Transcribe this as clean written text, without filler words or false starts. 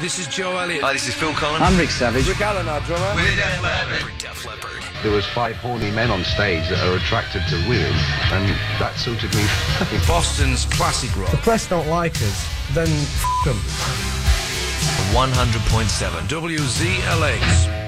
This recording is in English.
This is Joe Elliott. Hi, this is Phil Collins. I'm Rick Savage. Rick Allen, our drummer. We're Def Leppard. Def Leppard. There was 5 horny men on stage that are attracted to women, and that suited me. Boston's classic rock. The press don't like us, then f*** them. 100.7 WZLX.